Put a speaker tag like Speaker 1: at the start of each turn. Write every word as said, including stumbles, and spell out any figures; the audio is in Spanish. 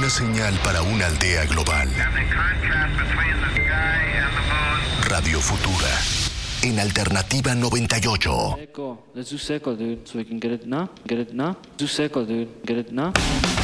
Speaker 1: Una señal para una aldea global. Radio Futura. En Alternativa noventa y ocho.
Speaker 2: Echo, let's do Seco, dude, so we can get it now. Get it now. Do Seco, dude. Get it now.